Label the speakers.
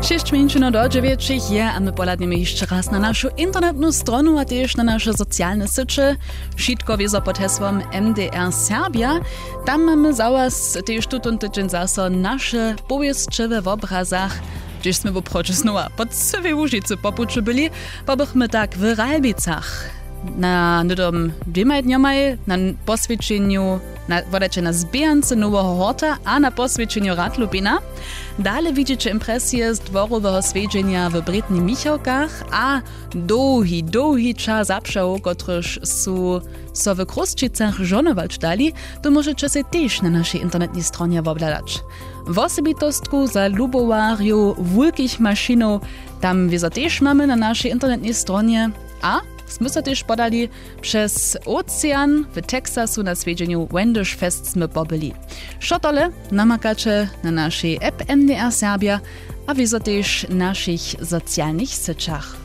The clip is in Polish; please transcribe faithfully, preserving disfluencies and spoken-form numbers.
Speaker 1: Sześć minut do dziewięciu je, a my poladniemy jeszcze raz na naszą internetną stronę, a też na nasze socjalne sycie. Wszystko wiezo pod hasłem M D R Serbia. Tam mamy za was też tutun tydzień zase nasze powieściwe w obrazach. Gdzieś sme w obchodzie znowa pod Sywej Łużycy popuczy byli, bo bychmy tak w Ralbicach. Na nudom dwiema dniomaj, na poswiadczeniu na, wodacie na zbijance Nowego Horta, a na poswiadczeniu Radlubina. Dalej widzicie impresje z dworowego swiedzenia w Bretni Michałkach, a długi, długi czas zaprzał, kotryż su so w Kruszczycach żonować dali, to możecie się też na naszej internetnej stronie obladać. W osobitostku za lubowariu wielkich maszynów, tam wiedzą też mamy na naszej internetnej stronie, a sme sa też podali przez ocean w Teksasu na swiedzeniu Wendish Fest sme pobyli. Szotole namakacie na naszej app M D R Serbia, a wiedzą też naszych socjalnych syciach.